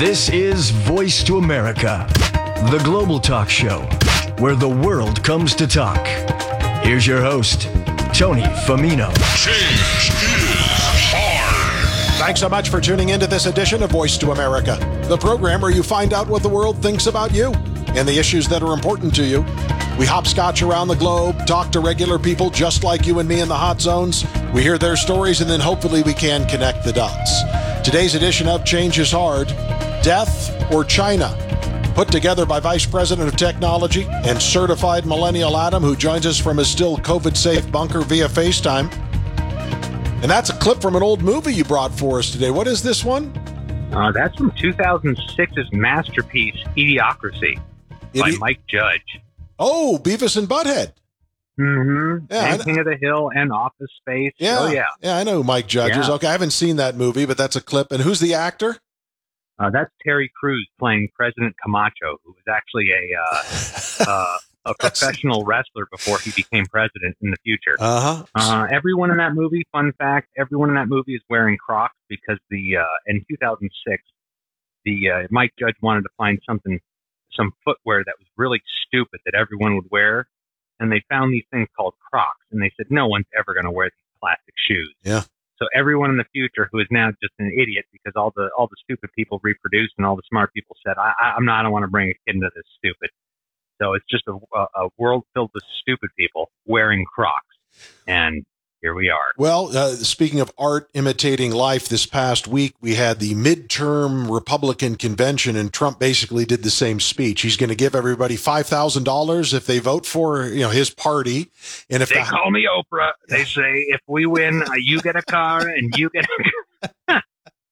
This is Voice to America, the global talk show where the world comes to talk. Here's your host, Tony Famino. Change is hard. Thanks so much for tuning into this edition of Voice to America, the program where you find out what the world thinks about you and the issues that are important to you. We hopscotch around the globe, talk to regular people just like you and me in the hot zones. We hear their stories, and then hopefully we can connect the dots. Today's edition of Change is Hard, Death or China? Put together by Vice President of Technology and Certified Millennial Adam, who joins us from his still COVID-safe bunker via FaceTime. And that's a clip from an old movie you brought for us today. What is this one? That's from 2006's masterpiece, Idiocracy, by Mike Judge. Oh, Beavis and Butthead. Mm-hmm. Yeah, and King of the Hill and Office Space. Yeah. Oh, yeah. Yeah, I know who Mike Judge is. Okay, I haven't seen that movie, but that's a clip. And who's the actor? That's Terry Crews playing President Camacho, who was actually a professional wrestler before he became president in the future. Everyone in that movie, fun fact, everyone in that movie is wearing Crocs because in 2006, Mike Judge wanted to find some footwear that was really stupid that everyone would wear, and they found these things called Crocs, and they said no one's ever going to wear these plastic shoes. Yeah. So everyone in the future who is now just an idiot because all the stupid people reproduced and all the smart people said, I don't want to bring a kid into this stupid. So it's just a world filled with stupid people wearing Crocs. And here we are. Well, speaking of art imitating life, this past week we had the midterm Republican convention, and Trump basically did the same speech. He's going to give everybody $5,000 if they vote for his party. And if they call me Oprah, they say if we win, you get a car and you get a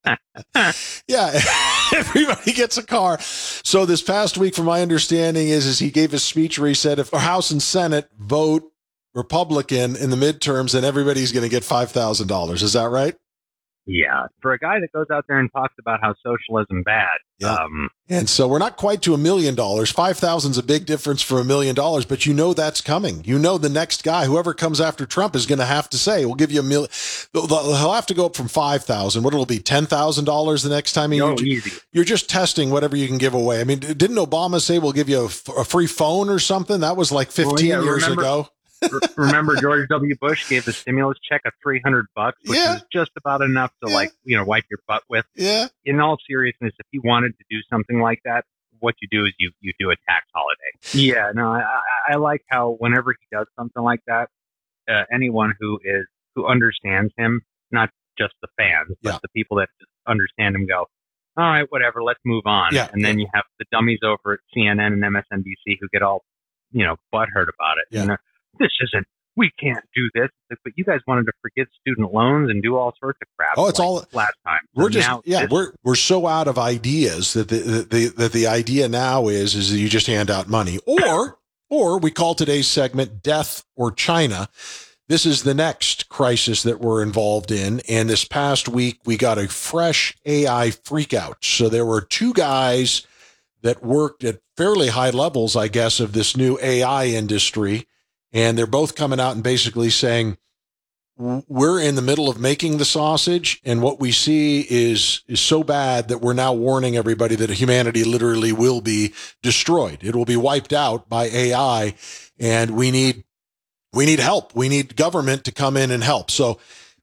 Yeah, everybody gets a car. So this past week, from my understanding, is he gave a speech where he said if House and Senate vote Republican in the midterms, then everybody's going to get $5,000. Is that right? Yeah. For a guy that goes out there and talks about how socialism bad. Yeah. And so we're not quite to $1 million. 5,000 is a big difference for $1 million, but that's coming. The next guy, whoever comes after Trump, is going to have to say, we'll give you $1 million. He'll have to go up from 5,000. What it'll be, $10,000 the next time? Easy. You're just testing whatever you can give away. I mean, didn't Obama say we'll give you a free phone or something? That was like 15 years ago. Remember, George W. Bush gave the stimulus check of $300, which was just about enough to wipe your butt with. Yeah. In all seriousness, if you wanted to do something like that, what you do is you do a tax holiday. Yeah, no, I like how whenever he does something like that, anyone who understands him, not just the fans, but the people that just understand him go, all right, whatever, let's move on. Yeah. And then you have the dummies over at CNN and MSNBC who get all, butthurt about it. Yeah. We can't do this. But you guys wanted to forget student loans and do all sorts of crap. Oh, it's all last time. We're so out of ideas that the idea now is that you just hand out money, or we call today's segment Death or China. This is the next crisis that we're involved in. And this past week, we got a fresh AI freakout. So there were two guys that worked at fairly high levels, I guess, of this new AI industry. And they're both coming out and basically saying, we're in the middle of making the sausage, and what we see is so bad that we're now warning everybody that humanity literally will be destroyed. It will be wiped out by AI, and we need help. We need government to come in and help. So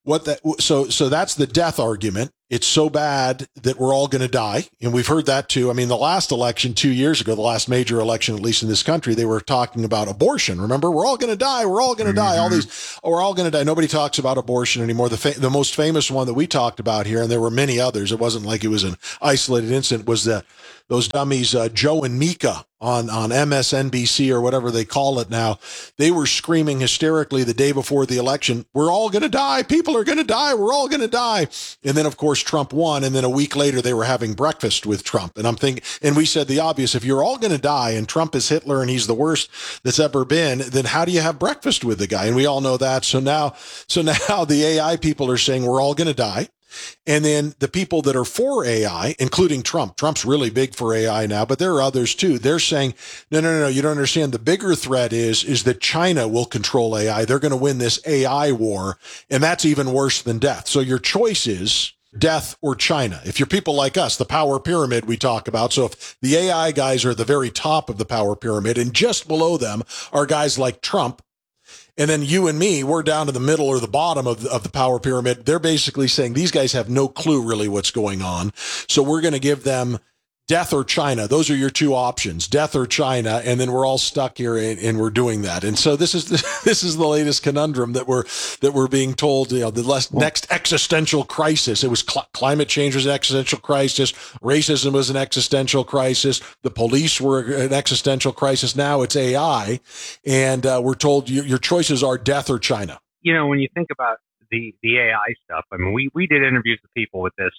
that's the death argument. It's so bad that we're all going to die. And we've heard that too. I mean, the last election 2 years ago, the last major election, at least in this country, they were talking about abortion. Remember, we're all going to die. We're all going to die. All these, we're all going to die. Nobody talks about abortion anymore. The most famous one that we talked about here, and there were many others, it wasn't like it was an isolated incident, was those dummies, Joe and Mika on MSNBC or whatever they call it now. They were screaming hysterically the day before the election, we're all going to die. People are going to die. We're all going to die. And then, of course, Trump won. And then a week later, they were having breakfast with Trump. And I'm thinking, and we said the obvious, if you're all going to die and Trump is Hitler and he's the worst that's ever been, then how do you have breakfast with the guy? And we all know that. So now the AI people are saying we're all going to die. And then the people that are for AI, including Trump's really big for AI now, but there are others too. They're saying, no, you don't understand. The bigger threat is that China will control AI. They're going to win this AI war. And that's even worse than death. So your choice is death or China. If you're people like us, the power pyramid we talk about. So if the AI guys are at the very top of the power pyramid and just below them are guys like Trump, and then you and me, we're down to the middle or the bottom of the power pyramid. They're basically saying these guys have no clue really what's going on. So we're going to give them death or China. Those are your two options, death or China. And then we're all stuck here and we're doing that. And so this is the latest conundrum that we're being told, the next existential crisis. It was climate change was an existential crisis. Racism was an existential crisis. The police were an existential crisis. Now it's AI. And we're told your choices are death or China. When you think about the AI stuff, I mean, we did interviews with people with this,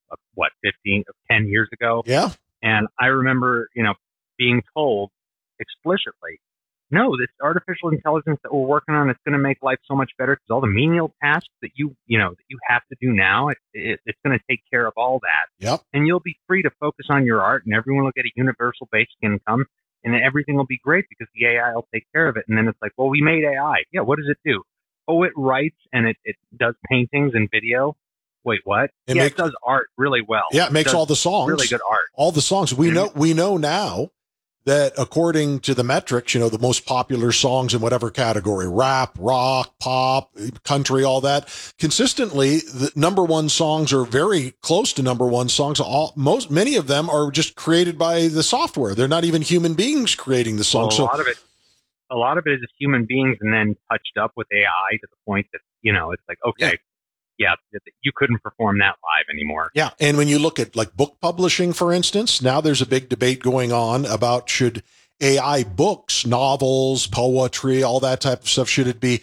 10 years ago. Yeah. And I remember, being told explicitly, no, this artificial intelligence that we're working on, it's going to make life so much better because all the menial tasks that you have to do now, it's going to take care of all that. Yep. And you'll be free to focus on your art and everyone will get a universal basic income and everything will be great because the AI will take care of it. And then it's like, well, we made AI. Yeah. What does it do? Oh, it writes and it does paintings and video. Wait, what? It does art really well. Yeah, it makes all the songs. Really good art. All the songs. We know now that according to the metrics, the most popular songs in whatever category, rap, rock, pop, country, all that, consistently the number one songs are very close to number one songs. Many of them are just created by the software. They're not even human beings creating the songs. Well, a lot of it is just human beings and then touched up with AI to the point that, it's like, okay, yeah, you couldn't perform that live anymore. Yeah. And when you look at like book publishing, for instance, now there's a big debate going on about should AI books, novels, poetry, all that type of stuff, should it be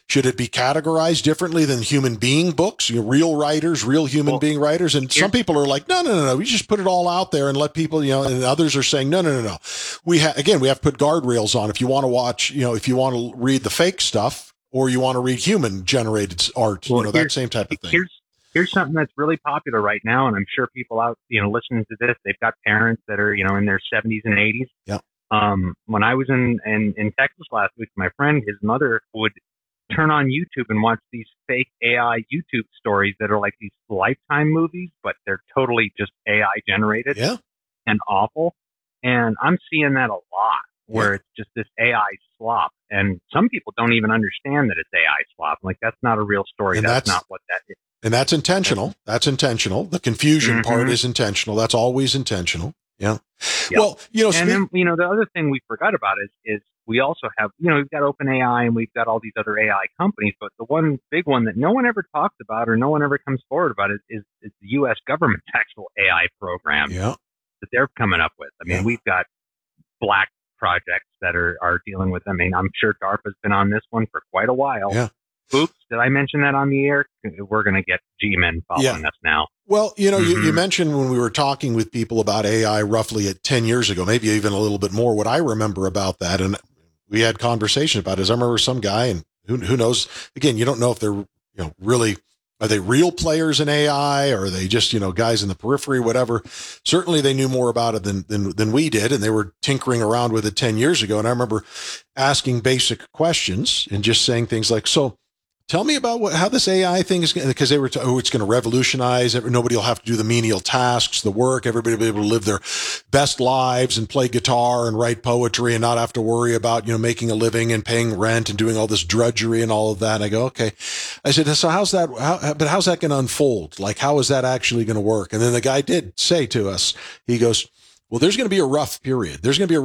categorized differently than human being books, real writers, real human being writers? And some people are like, no, we just put it all out there and let people, and others are saying, no. We have to put guardrails on. If you want to watch, if you want to read the fake stuff or you want to read human generated art, that same type of thing. Here's something that's really popular right now. And I'm sure people out, listening to this, they've got parents that are, in their 70s and 80s. Yeah. When I was in Texas last week, my friend, his mother would turn on YouTube and watch these fake AI YouTube stories that are like these Lifetime movies, but they're totally just AI generated and awful. And I'm seeing that a lot where it's just this AI slop. And some people don't even understand that it's AI slop. Like, that's not a real story. That's not what that is. And that's intentional. That's intentional. The confusion part is intentional. That's always intentional. Yeah. Yep. Well, and then, the other thing we forgot about is we also have, we've got OpenAI and we've got all these other AI companies, but the one big one that no one ever talks about or no one ever comes forward about is the U.S. government's actual AI program that they're coming up with. I mean, we've got black projects that are dealing with them. I mean, I'm sure DARPA's been on this one for quite a while. Yeah. Oops, did I mention that on the air? We're going to get G-Men following us now. Well, you mentioned when we were talking with people about AI roughly at 10 years ago, maybe even a little bit more, what I remember about that, and we had conversation about it, is I remember some guy, and who knows, again, you don't know if they're, really, are they real players in AI, or are they just, guys in the periphery, whatever. Certainly they knew more about it than we did, and they were tinkering around with it 10 years ago. And I remember asking basic questions and just saying things like, so tell me about how this AI thing is going to, because they were, it's going to revolutionize. Nobody will have to do the menial tasks, the work. Everybody will be able to live their best lives and play guitar and write poetry and not have to worry about, making a living and paying rent and doing all this drudgery and all of that. And I go, okay. I said, so how's that going to unfold? Like, how is that actually going to work? And then the guy did say to us, he goes, well, there's going to be a rough period.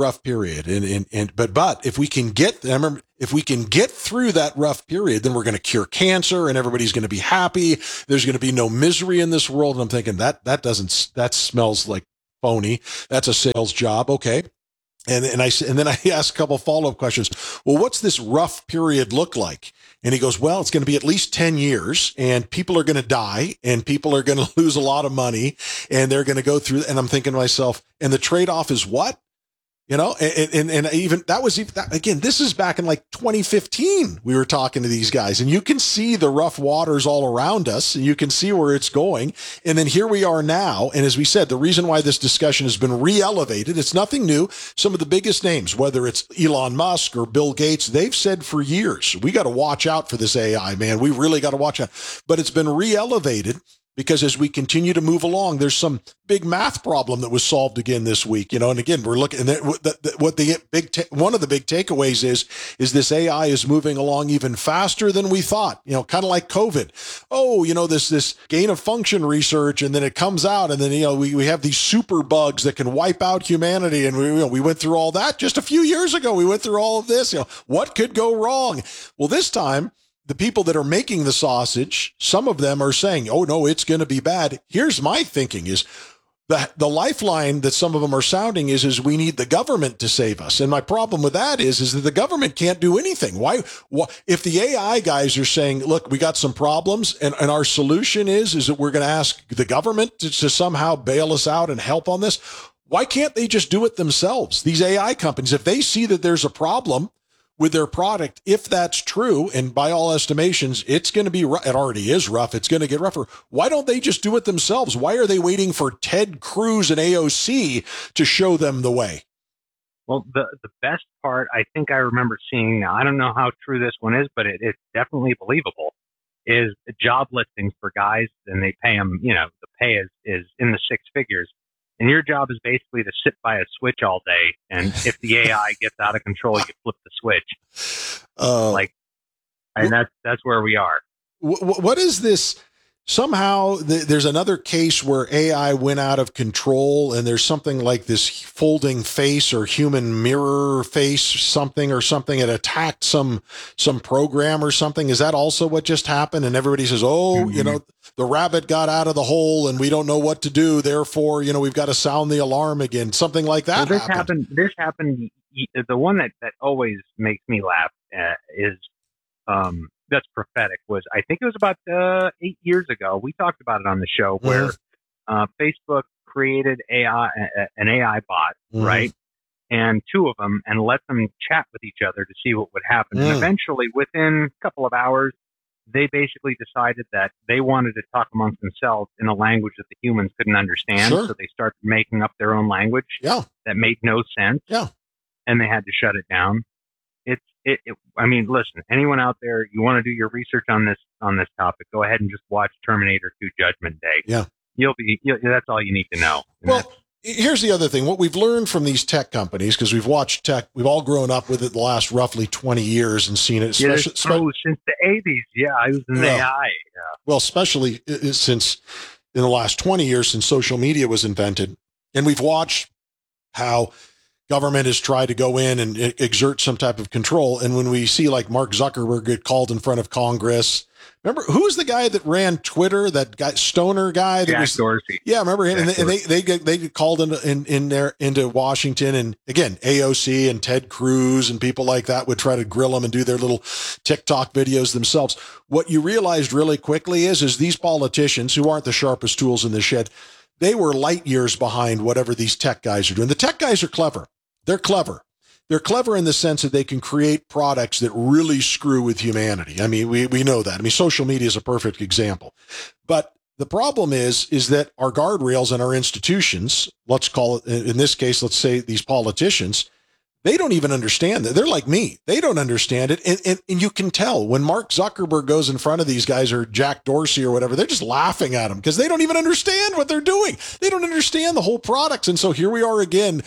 But if we can get through that rough period, then we're going to cure cancer and everybody's going to be happy. There's going to be no misery in this world. And I'm thinking that smells like phony. That's a sales job. Okay. And then I asked a couple of follow-up questions. Well, what's this rough period look like? And he goes, well, it's going to be at least 10 years and people are going to die and people are going to lose a lot of money and they're going to go through. And I'm thinking to myself, and the trade-off is what? And even that was, again, this is back in like 2015. We were talking to these guys and you can see the rough waters all around us and you can see where it's going. And then here we are now. And as we said, the reason why this discussion has been re-elevated, it's nothing new. Some of the biggest names, whether it's Elon Musk or Bill Gates, they've said for years, we got to watch out for this AI, man. We really got to watch out, but it's been re-elevated because as we continue to move along, there's some big math problem that was solved again this week, and again, we're looking at one of the big takeaways is this AI is moving along even faster than we thought, kind of like COVID. Oh, this gain of function research, and then it comes out, and then, we have these super bugs that can wipe out humanity. And we went through all that just a few years ago. We went through all of this, what could go wrong? Well, this time, the people that are making the sausage, some of them are saying, oh no, it's going to be bad. Here's my thinking is the lifeline that some of them are sounding is we need the government to save us. And my problem with that is that the government can't do anything. Why if the AI guys are saying, look, we got some problems and our solution is that we're going to ask the government to somehow bail us out and help on this. Why can't they just do it themselves? These AI companies, if they see that there's a problem with their product, if that's true, and by all estimations, it's going to be rough. It already is rough. It's going to get rougher. Why don't they just do it themselves? Why are they waiting for Ted Cruz and AOC to show them the way? Well, the best part I think I remember seeing, now I don't know how true this one is, but it's definitely believable, is job listings for guys, and they pay them, the pay is in the six figures. And your job is basically to sit by a switch all day. And if the AI gets out of control, you flip the switch. And that's where we are. What is this? Somehow there's another case where AI went out of control, and there's something like this folding face or human mirror face, something it attacked some program or something. Is that also what just happened? And everybody says, the rabbit got out of the hole and we don't know what to do. Therefore, we've got to sound the alarm again. Something like that. Well, this happened. The one that always makes me laugh is, that's prophetic, was I think it was about 8 years ago. We talked about it on the show where Facebook created an AI bot, right? And two of them, and let them chat with each other to see what would happen. And eventually, within a couple of hours, they basically decided that they wanted to talk amongst themselves in a language that the humans couldn't understand. Sure. So they started making up their own language that made no sense. Yeah. And they had to shut it down. I mean, listen, anyone out there, you want to do your research on this topic, go ahead and just watch Terminator 2 Judgment Day. Yeah. That's all you need to know. Well, here's the other thing. What we've learned from these tech companies, because we've watched tech, we've all grown up with it the last roughly 20 years and seen it. Since the 80s. Yeah, I was in AI. Yeah. Well, especially since in the last 20 years since social media was invented. And we've watched how government has tried to go in and exert some type of control. And when we see like Mark Zuckerberg get called in front of Congress, remember who was the guy that ran Twitter? That guy, stoner guy. Jack Dorsey. Yeah, remember him? And they get called into Washington, and again AOC and Ted Cruz and people like that would try to grill them and do their little TikTok videos themselves. What you realized really quickly is these politicians, who aren't the sharpest tools in the shed, they were light years behind whatever these tech guys are doing. The tech guys are clever. They're clever. They're clever in the sense that they can create products that really screw with humanity. I mean, we know that. I mean, social media is a perfect example. But the problem is that our guardrails and our institutions, let's call it, in this case, let's say these politicians, they don't even understand that. They're like me. They don't understand it. And you can tell when Mark Zuckerberg goes in front of these guys, or Jack Dorsey or whatever, they're just laughing at him because they don't even understand what they're doing. They don't understand the whole products. And so here we are again,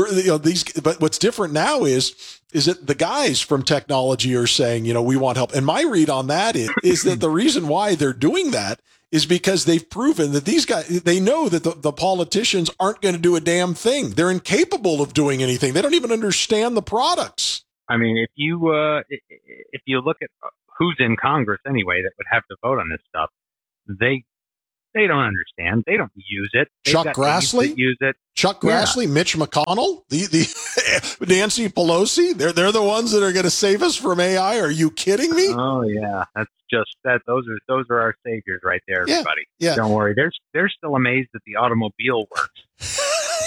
but what's different now is that the guys from technology are saying, we want help. And my read on that is that the reason why they're doing that is because they've proven that these guys, they know that the politicians aren't going to do a damn thing. They're incapable of doing anything. They don't even understand the products. I mean, if you look at who's in Congress anyway that would have to vote on this stuff, they don't understand. They don't use it. Chuck Grassley use it. Chuck Grassley, yeah. Mitch McConnell, the Nancy Pelosi. They're the ones that are going to save us from AI. Are you kidding me? Oh yeah, that's just that. Those are our saviors right there, everybody. Yeah. Don't worry. They're still amazed that the automobile works.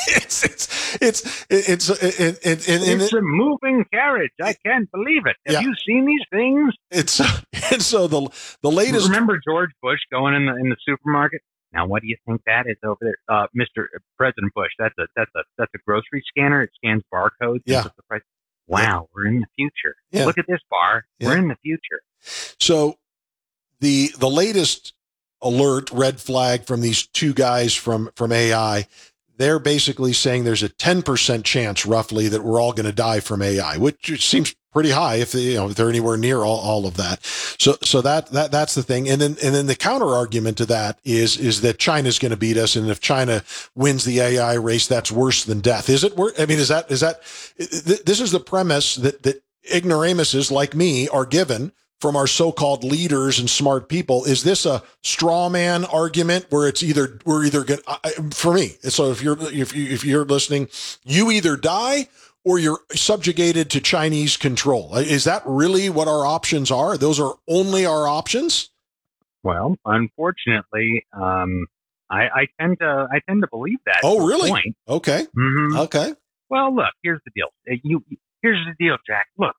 It's a moving carriage. I can't believe it. Have you seen these things? And so the latest. Remember George Bush going in the supermarket? Now, what do you think that is over there, Mr. President Bush? That's a grocery scanner. It scans barcodes. Yeah. The price. Wow, we're in the future. Yeah. Look at this bar. Yeah. We're in the future. So the latest alert, red flag from these two guys from AI. They're basically saying there's a 10% chance roughly that we're all going to die from AI, which seems pretty high if they're anywhere near all of that. So that's the thing. And then the counter argument to that is that China's going to beat us. And if China wins the AI race, that's worse than death. Is it? I mean, this is the premise that ignoramuses like me are given from our so-called leaders and smart people. Is this a straw man argument where it's we're either going for me? So if you're listening, you either die or you're subjugated to Chinese control. Is that really what our options are? Those are only our options? Well, unfortunately, I tend to believe that. Oh, really? Point. Okay. Mm-hmm. Okay. Well, look, here's the deal. Here's the deal, Jack. Look.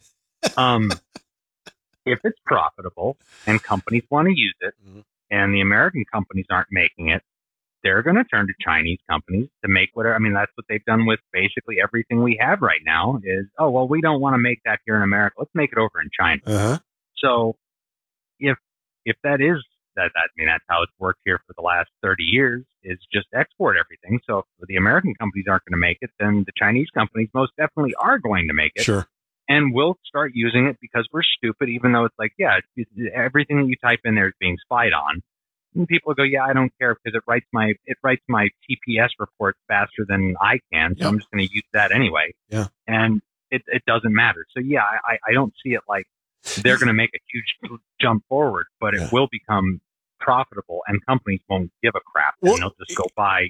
If it's profitable and companies want to use it, and the American companies aren't making it, they're going to turn to Chinese companies to make whatever. I mean, that's what they've done with basically everything we have right now is, oh, well, we don't want to make that here in America. Let's make it over in China. Uh-huh. So if that is, I mean, that's how it's worked here for the last 30 years is just export everything. So if the American companies aren't going to make it, then the Chinese companies most definitely are going to make it. Sure. And we'll start using it because we're stupid, even though it's like, yeah, everything that you type in there is being spied on. And people go, yeah, I don't care because it writes my TPS reports faster than I can, so I'm just going to use that anyway. Yeah. And it doesn't matter. So yeah, I don't see it like they're going to make a huge jump forward, but it will become profitable, and companies won't give a crap. And they'll just go buy,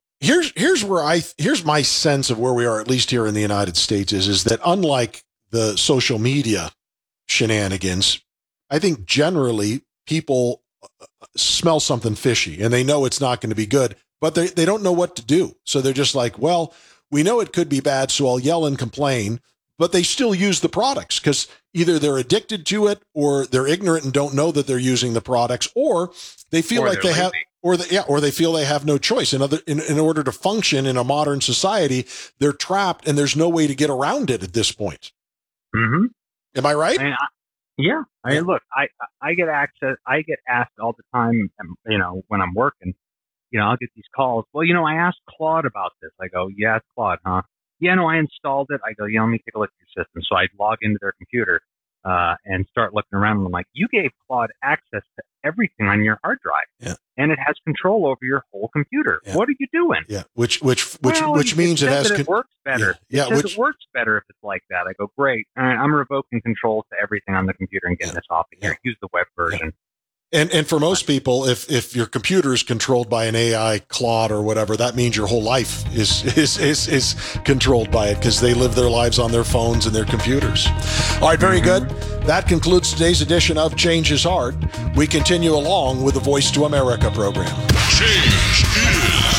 Here's my sense of where we are, at least here in the United States, is that unlike the social media shenanigans, I think generally people smell something fishy and they know it's not going to be good, but they don't know what to do. So they're just like, well, we know it could be bad, so I'll yell and complain, but they still use the products because either they're addicted to it or they're ignorant and don't know that they're using the products, or they feel like they have, or they feel they have no choice. In order to function in a modern society, they're trapped and there's no way to get around it at this point. Mm-hmm. Am I right? I mean, look, I get access. I get asked all the time, when I'm working, I'll get these calls. Well, I asked Claude about this. I go, yeah, it's Claude, huh? Yeah, no, I installed it. I go, let me take a look at your system. So I log into their computer and start looking around. And I'm like, you gave Claude access to everything on your hard drive, and it has control over your whole computer. Yeah. What are you doing? Yeah, which means it works better. Yeah, it works better if it's like that. I go, great. I'm revoking control to everything on the computer and getting this off of here. Use the web version. And for most people, if your computer is controlled by an AI, Claude or whatever, that means your whole life is controlled by it because they live their lives on their phones and their computers. All right, very good. That concludes today's edition of Change is Hard. We continue along with the Voice to America program. Change is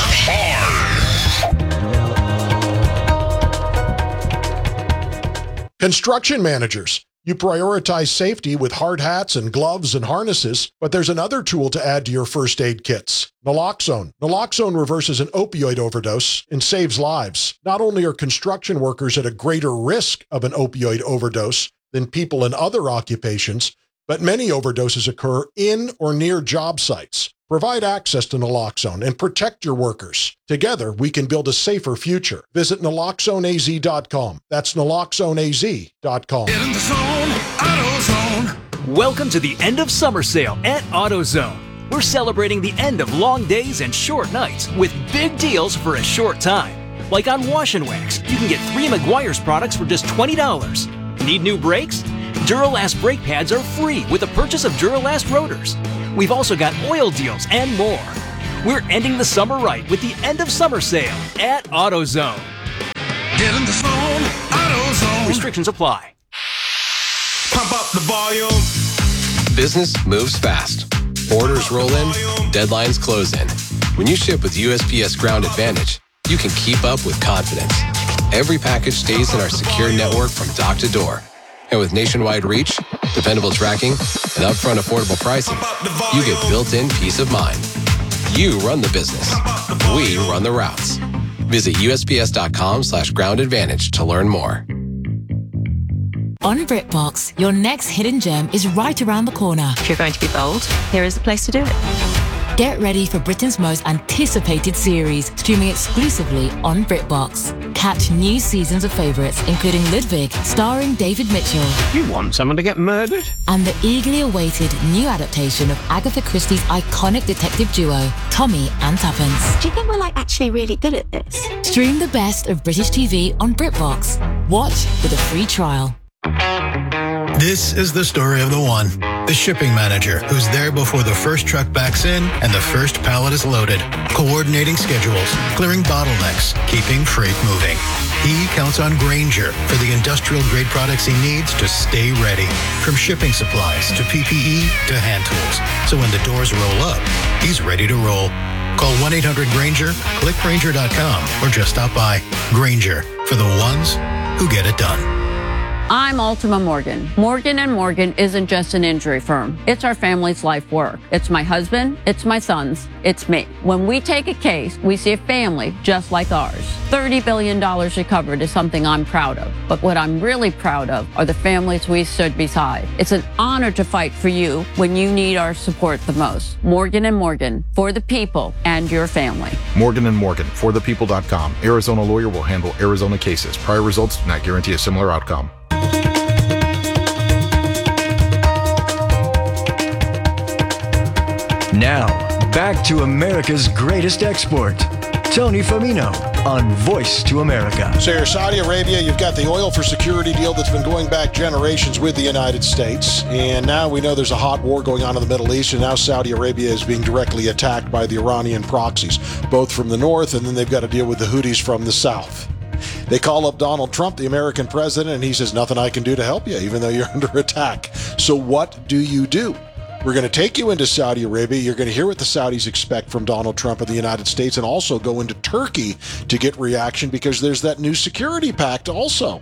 hard. Construction managers. You prioritize safety with hard hats and gloves and harnesses, but there's another tool to add to your first aid kits. Naloxone. Naloxone reverses an opioid overdose and saves lives. Not only are construction workers at a greater risk of an opioid overdose than people in other occupations, but many overdoses occur in or near job sites. Provide access to naloxone and protect your workers. Together, we can build a safer future. Visit naloxoneaz.com. That's naloxoneaz.com. Get in the zone, AutoZone. Welcome to the end of summer sale at AutoZone. We're celebrating the end of long days and short nights with big deals for a short time. Like on Wash and Wax, you can get 3 Meguiar's products for just $20. Need new brakes? Duralast brake pads are free with the purchase of Duralast rotors. We've also got oil deals and more. We're ending the summer right with the end of summer sale at AutoZone. Get in the zone, AutoZone. Restrictions apply. Pump up the volume. Business moves fast. Orders roll in, deadlines close in. When you ship with USPS Ground Advantage, you can keep up with confidence. Every package stays in our secure network from dock to door. And with nationwide reach, dependable tracking, and upfront affordable pricing, you get built-in peace of mind. You run the business. We run the routes. Visit USPS.com/groundadvantage to learn more. On BritBox, your next hidden gem is right around the corner. If you're going to be bold, here is the place to do it. Get ready for Britain's most anticipated series, streaming exclusively on BritBox. Catch new seasons of favourites, including Ludwig, starring David Mitchell. You want someone to get murdered? And the eagerly awaited new adaptation of Agatha Christie's iconic detective duo, Tommy and Tuppence. Do you think we're actually really good at this? Stream the best of British TV on BritBox. Watch with a free trial. This is the story of the one, the shipping manager, who's there before the first truck backs in and the first pallet is loaded, coordinating schedules, clearing bottlenecks, keeping freight moving. He counts on Grainger for the industrial-grade products he needs to stay ready, from shipping supplies to PPE to hand tools. So when the doors roll up, he's ready to roll. Call 1-800-GRAINGER, click Grainger.com, or just stop by. Grainger, for the ones who get it done. I'm Ultima Morgan. Morgan & Morgan isn't just an injury firm. It's our family's life work. It's my husband, it's my sons, it's me. When we take a case, we see a family just like ours. $30 billion recovered is something I'm proud of. But what I'm really proud of are the families we stood beside. It's an honor to fight for you when you need our support the most. Morgan & Morgan, for the people and your family. Morgan & Morgan, forthepeople.com. Arizona lawyer will handle Arizona cases. Prior results do not guarantee a similar outcome. Now, back to America's greatest export, Tony Famino on Voice to America. So you're Saudi Arabia, you've got the oil for security deal that's been going back generations with the United States. And now we know there's a hot war going on in the Middle East, and now Saudi Arabia is being directly attacked by the Iranian proxies, both from the north, and then they've got to deal with the Houthis from the south. They call up Donald Trump, the American president, and he says, nothing I can do to help you, even though you're under attack. So what do you do? We're going to take you into Saudi Arabia. You're going to hear what the Saudis expect from Donald Trump of the United States, and also go into Turkey to get reaction, because there's that new security pact also.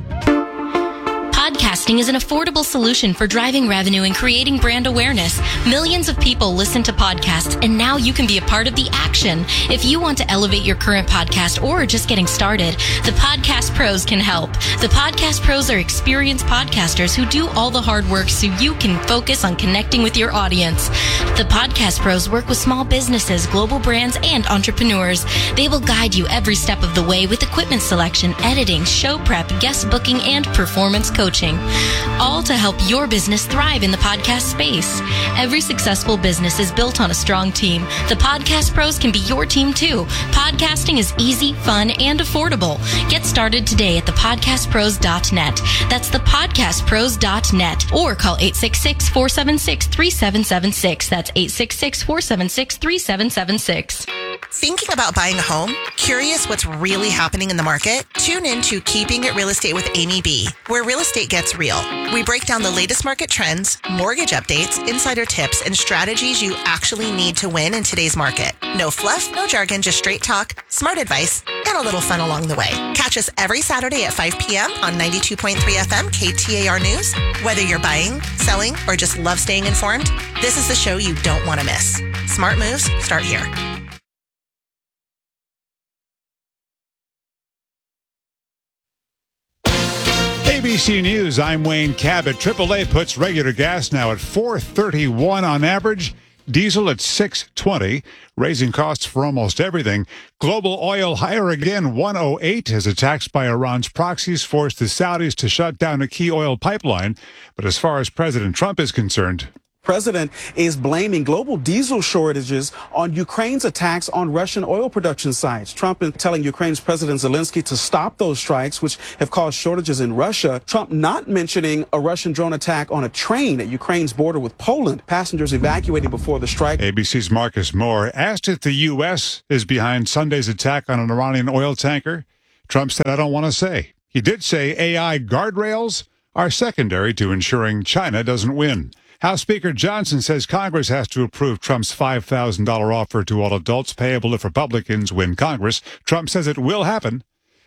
Podcasting is an affordable solution for driving revenue and creating brand awareness. Millions of people listen to podcasts, and now you can be a part of the action. If you want to elevate your current podcast or are just getting started, the Podcast Pros can help. The Podcast Pros are experienced podcasters who do all the hard work so you can focus on connecting with your audience. The Podcast Pros work with small businesses, global brands, and entrepreneurs. They will guide you every step of the way with equipment selection, editing, show prep, guest booking, and performance coaching. All to help your business thrive in the podcast space. Every successful business is built on a strong team. The Podcast Pros can be your team too. Podcasting is easy, fun, and affordable. Get started today at thepodcastpros.net. That's thepodcastpros.net. Or call 866-476-3776. That's 866-476-3776. Thinking about buying a home? Curious what's really happening in the market? Tune in to Keeping It Real Estate with Amy B., where real estate gets real. We break down the latest market trends, mortgage updates, insider tips, and strategies you actually need to win in today's market. No fluff, no jargon, just straight talk, smart advice, and a little fun along the way. Catch us every Saturday at 5 p.m. on 92.3 FM KTAR News. Whether you're buying, selling, or just love staying informed, this is the show you don't want to miss. Smart moves start here. ABC News, I'm Wayne Cabot. AAA puts regular gas now at $4.31 on average. Diesel at $6.20, raising costs for almost everything. Global oil higher again, $108, as attacks by Iran's proxies forced the Saudis to shut down a key oil pipeline. But as far as President Trump is concerned, President is blaming global diesel shortages on Ukraine's attacks on Russian oil production sites. Trump is telling Ukraine's President Zelensky to stop those strikes, which have caused shortages in Russia. Trump not mentioning a Russian drone attack on a train at Ukraine's border with Poland. Passengers evacuating before the strike. ABC's Marcus Moore asked if the U.S. is behind Sunday's attack on an Iranian oil tanker. Trump said, I don't want to say. He did say AI guardrails are secondary to ensuring China doesn't win. House Speaker Johnson says Congress has to approve Trump's $5,000 offer to all adults payable if Republicans win Congress. Trump says it will happen.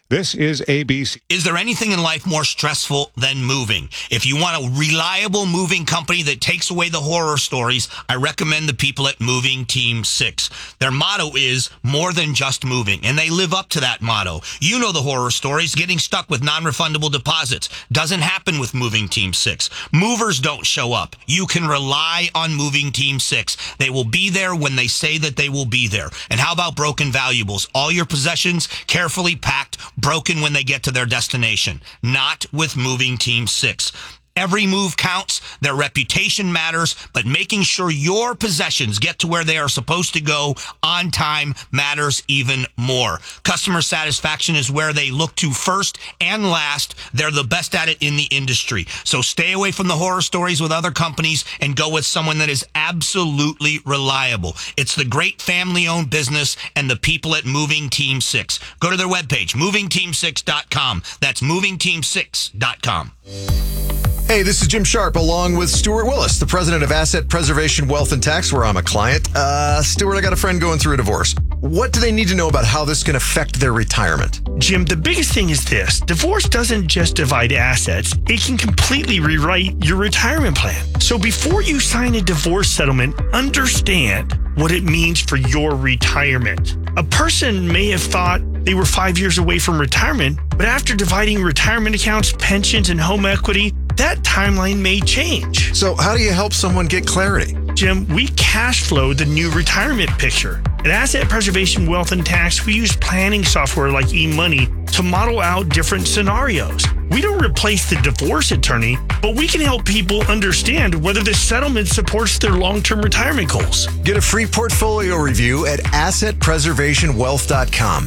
This is ABC. Is there anything in life more stressful than moving? If you want a reliable moving company that takes away the horror stories, I recommend the people at Moving Team 6. Their motto is more than just moving, and they live up to that motto. You know the horror stories, getting stuck with non-refundable deposits. Doesn't happen with Moving Team 6. Movers don't show up. You can rely on Moving Team 6. They will be there when they say that they will be there. And how about broken valuables? All your possessions carefully packed, broken when they get to their destination. Not with Moving Team 6. Every move counts, their reputation matters, but making sure your possessions get to where they are supposed to go on time matters even more. Customer satisfaction is where they look to first and last. They're the best at it in the industry. So stay away from the horror stories with other companies and go with someone that is absolutely reliable. It's the great family-owned business and the people at Moving Team 6. Go to their webpage, movingteam6.com. That's movingteam6.com. Hey, this is Jim Sharp along with Stuart Willis, the president of Asset Preservation Wealth and Tax, where I'm a client. Stuart, I got a friend going through a divorce. What do they need to know about how this can affect their retirement? Jim, the biggest thing is this. Divorce doesn't just divide assets. It can completely rewrite your retirement plan. So before you sign a divorce settlement, understand what it means for your retirement. A person may have thought they were 5 years away from retirement, but after dividing retirement accounts, pensions, and home equity, that timeline may change. So how do you help someone get clarity? Jim, we cash flow the new retirement picture. At Asset Preservation Wealth and Tax, we use planning software like eMoney to model out different scenarios. We don't replace the divorce attorney, but we can help people understand whether the settlement supports their long-term retirement goals. Get a free portfolio review at AssetPreservationWealth.com.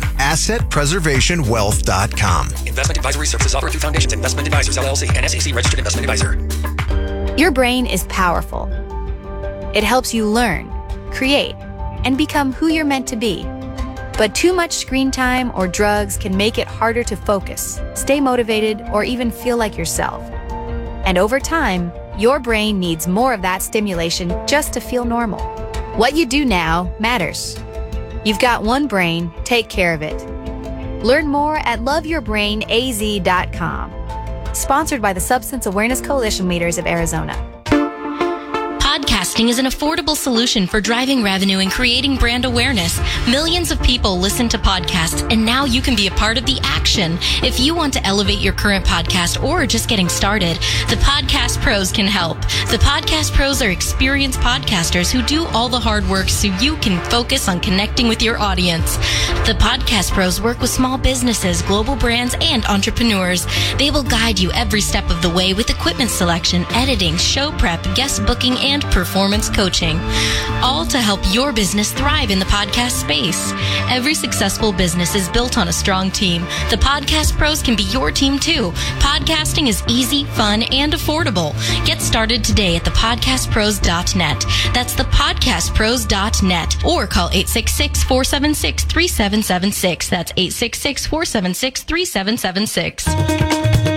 AssetPreservationWealth.com. Investment advisory services offered through Foundations Investment Advisors, LLC, and SEC Registered Investment Advisor. Your brain is powerful. It helps you learn, create, and become who you're meant to be. But too much screen time or drugs can make it harder to focus, stay motivated, or even feel like yourself. And over time, your brain needs more of that stimulation just to feel normal. What you do now matters. You've got one brain, take care of it. Learn more at loveyourbrainaz.com. Sponsored by the Substance Awareness Coalition Leaders of Arizona. Podcasting is an affordable solution for driving revenue and creating brand awareness. Millions of people listen to podcasts, and now you can be a part of the action. If you want to elevate your current podcast or are just getting started, the Podcast Pros can help. The Podcast Pros are experienced podcasters who do all the hard work so you can focus on connecting with your audience. The Podcast Pros work with small businesses, global brands, and entrepreneurs. They will guide you every step of the way with equipment selection, editing, show prep, guest booking, and performance coaching, all to help your business thrive in the podcast space. Every successful business is built on a strong team. The Podcast Pros can be your team too. Podcasting is easy, fun, and affordable. Get started today at thepodcastpros.net. That's thepodcastpros.net, or call 866-476-3776. That's 866-476-3776.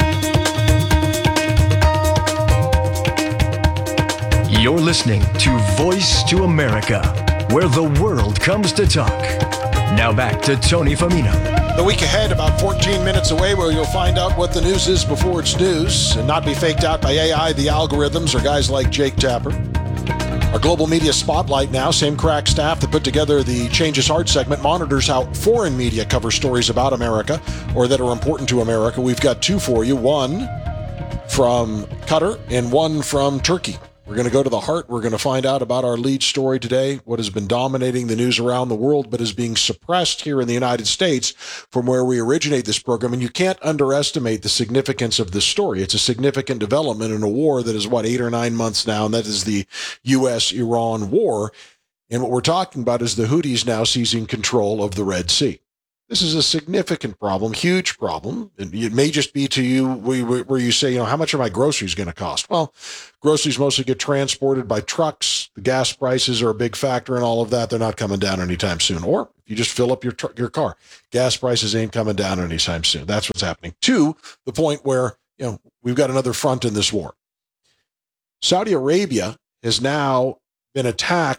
You're listening to Voice to America, where the world comes to talk. Now back to Tony Famino. The week ahead, about 14 minutes away, where you'll find out what the news is before it's news and not be faked out by AI, the algorithms, or guys like Jake Tapper. Our global media spotlight now, same crack staff that put together the Changes Hard segment, monitors how foreign media cover stories about America or that are important to America. We've got two for you, one from Qatar and one from Turkey. We're going to go to the heart. We're going to find out about our lead story today, what has been dominating the news around the world, but is being suppressed here in the United States from where we originate this program. And you can't underestimate the significance of this story. It's a significant development in a war that is, 8 or 9 months now, and that is the U.S.-Iran war. And what we're talking about is the Houthis now seizing control of the Red Sea. This is a significant problem, huge problem. It may just be to you where you say, how much are my groceries going to cost? Well, groceries mostly get transported by trucks. The gas prices are a big factor in all of that. They're not coming down anytime soon. Or if you just fill up your car, gas prices ain't coming down anytime soon. That's what's happening. To the point where, we've got another front in this war. Saudi Arabia has now been attacked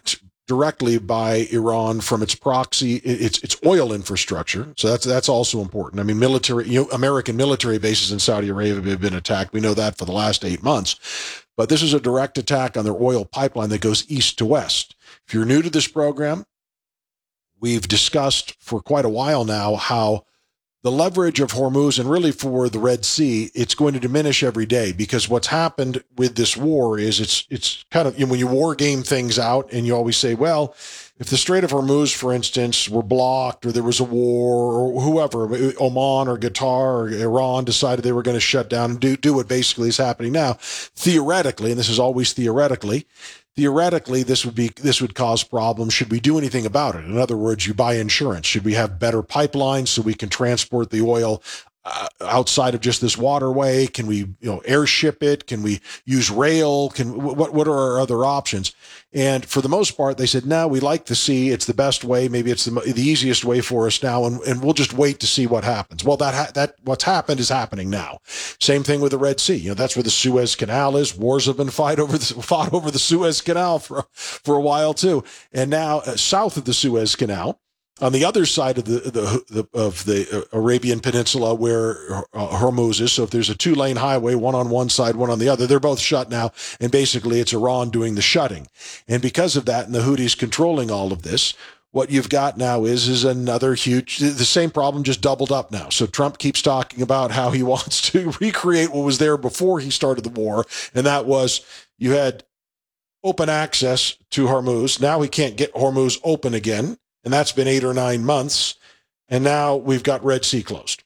directly by Iran from its proxy, its oil infrastructure. So that's also important. I mean, American military bases in Saudi Arabia have been attacked. We know that for the last 8 months. But this is a direct attack on their oil pipeline that goes east to west. If you're new to this program, we've discussed for quite a while now how the leverage of Hormuz and really for the Red Sea, it's going to diminish every day, because what's happened with this war is it's kind of, when you war game things out and you always say, well, if the Strait of Hormuz, for instance, were blocked or there was a war or whoever, Oman or Qatar or Iran decided they were going to shut down and do what basically is happening now, theoretically, and this is always theoretically, this would cause problems. Should we do anything about it? In other words, you buy insurance. Should we have better pipelines so we can transport the oil outside of just this waterway? Can we, airship it? Can we use rail? What are our other options? And for the most part, they said, no, we like the sea. It's the best way. Maybe it's the easiest way for us now, and we'll just wait to see what happens. Well, that what's happened is happening now. Same thing with the Red Sea. That's where the Suez Canal is. Wars have been fought over the Suez Canal for a while too. And now south of the Suez Canal, on the other side of the Arabian Peninsula where Hormuz is, so if there's a 2-lane highway, one on one side, one on the other, they're both shut now, and basically it's Iran doing the shutting. And because of that, and the Houthis controlling all of this, what you've got now is another huge, the same problem just doubled up now. So Trump keeps talking about how he wants to recreate what was there before he started the war, and that was you had open access to Hormuz. Now he can't get Hormuz open again. And that's been 8 or 9 months. And now we've got Red Sea closed.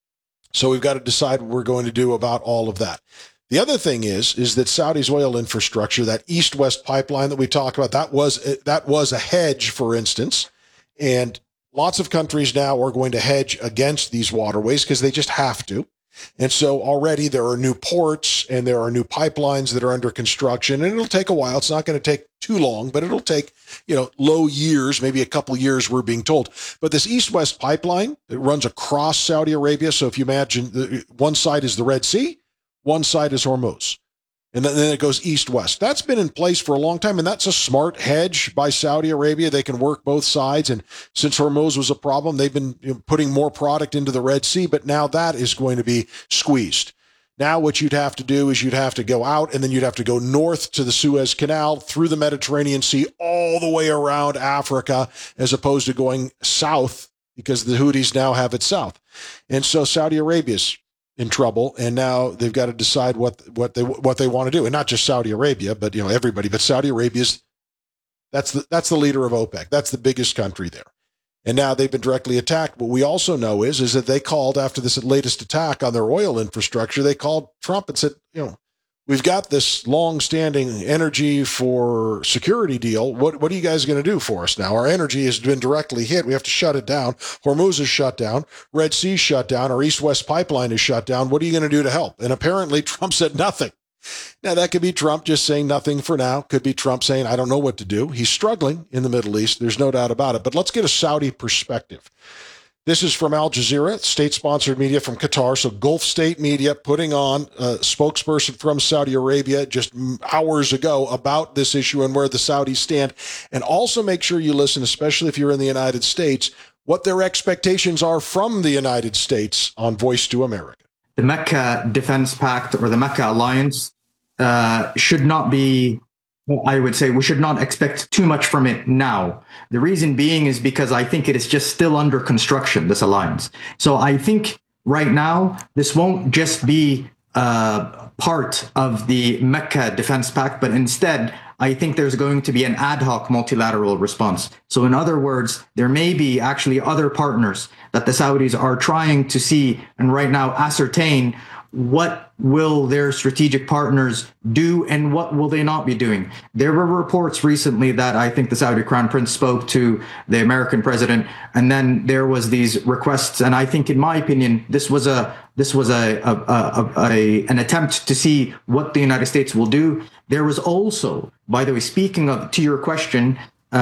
So we've got to decide what we're going to do about all of that. The other thing is that Saudi's oil infrastructure, that east-west pipeline that we talked about, that was a hedge, for instance. And lots of countries now are going to hedge against these waterways because they just have to. And so already there are new ports and there are new pipelines that are under construction, and it'll take a while. It's not going to take too long, but it'll take, low years, maybe a couple years, we're being told. But this east-west pipeline that runs across Saudi Arabia. So if you imagine one side is the Red Sea, one side is Hormuz. And then it goes east-west. That's been in place for a long time, and that's a smart hedge by Saudi Arabia. They can work both sides, and since Hormuz was a problem, they've been putting more product into the Red Sea, but now that is going to be squeezed. Now what you'd have to do is you'd have to go out, and then you'd have to go north to the Suez Canal, through the Mediterranean Sea, all the way around Africa, as opposed to going south, because the Houthis now have it south. And so Saudi Arabia's in trouble, and now they've got to decide what they want to do, and not just Saudi Arabia, but everybody. But Saudi Arabia's that's the leader of OPEC. That's the biggest country there, and now they've been directly attacked. What we also know is that they called after this latest attack on their oil infrastructure. They called Trump and said, we've got this long-standing energy for security deal. What are you guys going to do for us now? Our energy has been directly hit. We have to shut it down. Hormuz is shut down. Red Sea shut down. Our east-west pipeline is shut down. What are you going to do to help? And apparently Trump said nothing. Now, that could be Trump just saying nothing for now. Could be Trump saying, I don't know what to do. He's struggling in the Middle East. There's no doubt about it. But let's get a Saudi perspective. This is from Al Jazeera, state-sponsored media from Qatar. So Gulf State Media putting on a spokesperson from Saudi Arabia just hours ago about this issue and where the Saudis stand. And also make sure you listen, especially if you're in the United States, what their expectations are from the United States on Voice to America. The Mecca Defense Pact, or the Mecca Alliance, should not be, I would say we should not expect too much from it now. The reason being is because I think it is just still under construction, this alliance. So I think right now, this won't just be part of the Mecca Defense Pact, but instead, I think there's going to be an ad hoc multilateral response. So in other words, there may be actually other partners that the Saudis are trying to see and right now ascertain what will their strategic partners do and what will they not be doing. There were reports recently that I think the Saudi Crown Prince spoke to the American president, and then there was these requests. And I think, in my opinion, this was an attempt to see what the United States will do. There was also, by the way, speaking of to your question,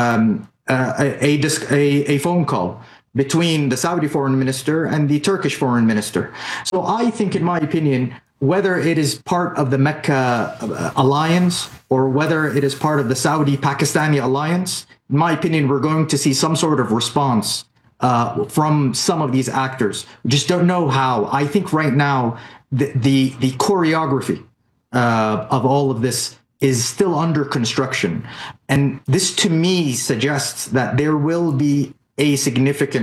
a phone call between the Saudi foreign minister and the Turkish foreign minister. So I think, in my opinion, whether it is part of the Mecca alliance or whether it is part of the Saudi-Pakistani alliance, in my opinion, we're going to see some sort of response from some of these actors. We just don't know how. I think right now the choreography of all of this is still under construction. And this to me suggests that there will be a significant